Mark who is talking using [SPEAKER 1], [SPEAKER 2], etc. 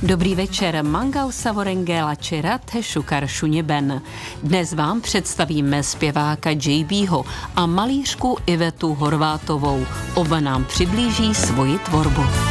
[SPEAKER 1] Dobrý večer, Mangau Savorengela Čerat Šukar Šuněben. Dnes vám představíme zpěváka JBho a malířku Ivetu Horvátovou. Oba nám přiblíží svoji tvorbu.